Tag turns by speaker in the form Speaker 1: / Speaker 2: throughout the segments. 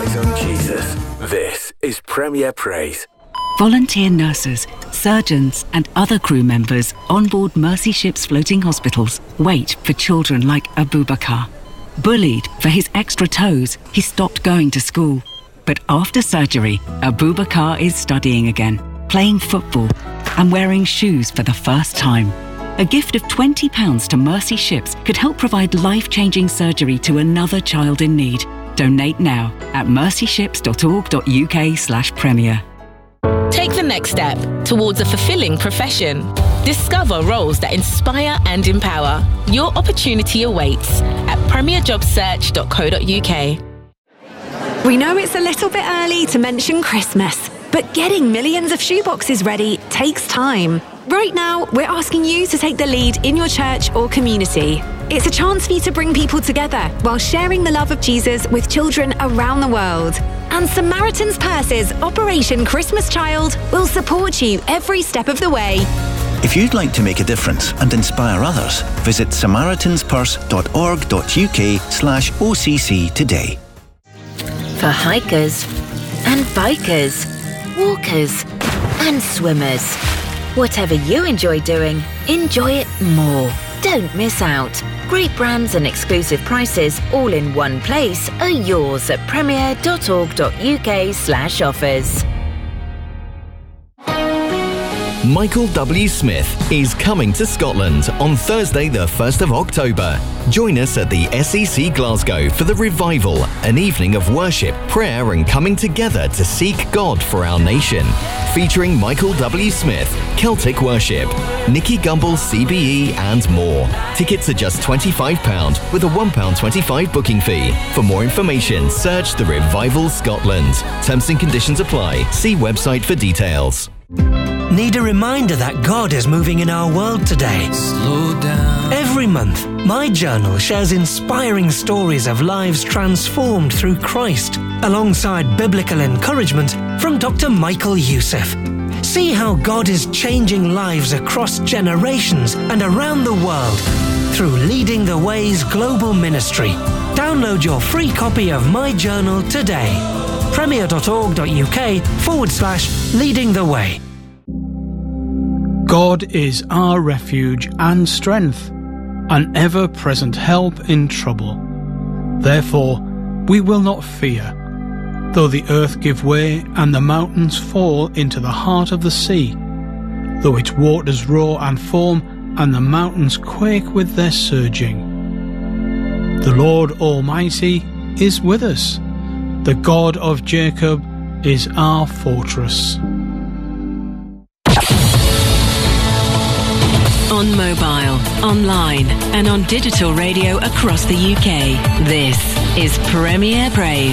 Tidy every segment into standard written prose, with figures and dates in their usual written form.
Speaker 1: eyes on Jesus. This is Premier Praise.
Speaker 2: Volunteer nurses, surgeons and other crew members on board Mercy Ships floating hospitals wait for children like Abubakar. Bullied for his extra toes, he stopped going to school. But after surgery, Abubakar is studying again, playing football and wearing shoes for the first time. A gift of £20 to Mercy Ships could help provide life-changing surgery to another child in need. Donate now at mercyships.org.uk/premier.
Speaker 3: Take the next step towards a fulfilling profession. Discover roles that inspire and empower. Your opportunity awaits at premierjobsearch.co.uk.
Speaker 4: We know it's a little bit early to mention Christmas, but getting millions of shoeboxes ready takes time. Right now, we're asking you to take the lead in your church or community. It's a chance for you to bring people together while sharing the love of Jesus with children around the world. And Samaritan's Purse's Operation Christmas Child will support you every step of the way.
Speaker 5: If you'd like to make a difference and inspire others, visit samaritanspurse.org.uk/OCC today.
Speaker 6: For hikers and bikers, walkers and swimmers. Whatever you enjoy doing, enjoy it more. Don't miss out. Great brands and exclusive prices all in one place are yours at premier.org.uk/offers.
Speaker 7: Michael W. Smith is coming to Scotland on Thursday the 1st of October. Join us at the SEC Glasgow for the Revival, an evening of worship, prayer and coming together to seek God for our nation. Featuring Michael W. Smith, Celtic Worship, Nicky Gumbel CBE and more. Tickets are just £25 with a £1.25 booking fee. For more information, search The Revival Scotland. Terms and conditions apply. See website for details.
Speaker 8: Need a reminder that God is moving in our world today? Slow down. Every month, My Journal shares inspiring stories of lives transformed through Christ, alongside biblical encouragement from Dr. Michael Youssef. See how God is changing lives across generations and around the world through Leading the Way's global ministry. Download your free copy of My Journal today. premier.org.uk/Leading the Way.
Speaker 9: God is our refuge and strength, an ever-present help in trouble. Therefore, we will not fear, though the earth give way and the mountains fall into the heart of the sea, though its waters roar and foam and the mountains quake with their surging. The Lord Almighty is with us. The God of Jacob is our fortress.
Speaker 2: On mobile, online and on digital radio across the UK. This is Premier Praise.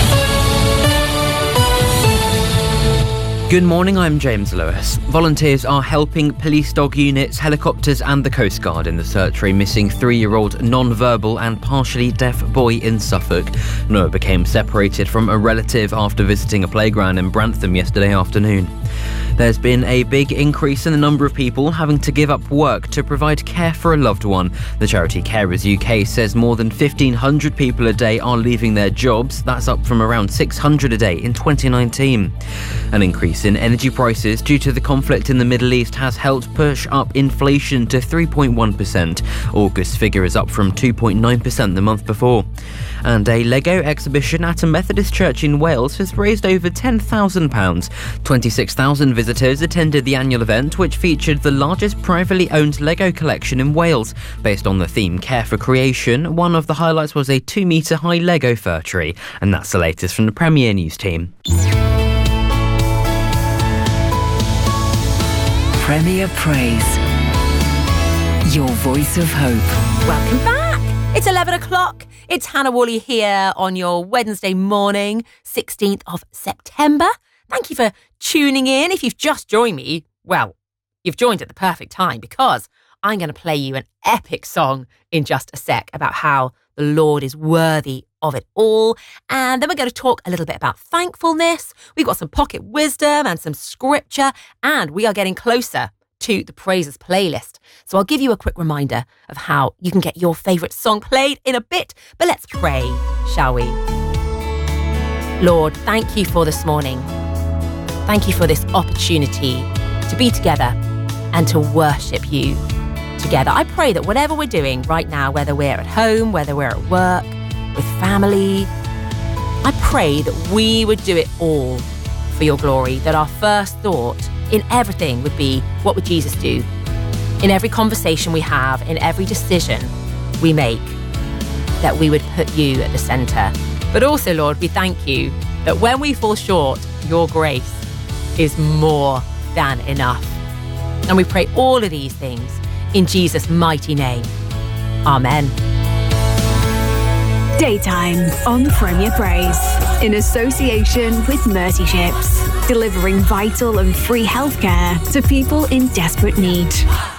Speaker 10: Good morning, I'm James Lewis. Volunteers are helping police dog units, helicopters and the Coast Guard in the search for a missing 3-year-old non-verbal and partially deaf boy in Suffolk. Noah became separated from a relative after visiting a playground in Brantham yesterday afternoon. There's been a big increase in the number of people having to give up work to provide care for a loved one. The charity Carers UK says more than 1,500 people a day are leaving their jobs. That's up from around 600 a day in 2019. An increase in energy prices due to the conflict in the Middle East has helped push up inflation to 3.1%. August figure is up from 2.9% the month before. And a Lego exhibition at a Methodist church in Wales has raised over £10,000. 26,000 visitors attended the annual event, which featured the largest privately owned Lego collection in Wales. Based on the theme Care for Creation, one of the highlights was a 2-metre high Lego fir tree. And that's the latest from the Premier News team.
Speaker 2: Premier Praise. Your voice of hope.
Speaker 11: Welcome back. It's 11 o'clock. It's Hannah Wally here on your Wednesday morning, 16th of September. Thank you for tuning in. If you've just joined me, well, you've joined at the perfect time because I'm going to play you an epic song in just a sec about how the Lord is worthy of it all. And then we're going to talk a little bit about thankfulness. We've got some pocket wisdom and some scripture, and we are getting closer to the Praises playlist. So I'll give you a quick reminder of how you can get your favourite song played in a bit. But let's pray, shall we? Lord, thank you for this morning. Thank you for this opportunity to be together and to worship you together. I pray that whatever we're doing right now, whether we're at home, whether we're at work, with family, I pray that we would do it all for your glory, that our first thought in everything would be, what would Jesus do? In every conversation we have, in every decision we make, that we would put you at the centre. But also, Lord, we thank you that when we fall short, your grace is more than enough. And we pray all of these things in Jesus' mighty name. Amen.
Speaker 4: Daytime on Premier Praise, in association with Mercy Ships, delivering vital and free healthcare to people in desperate need.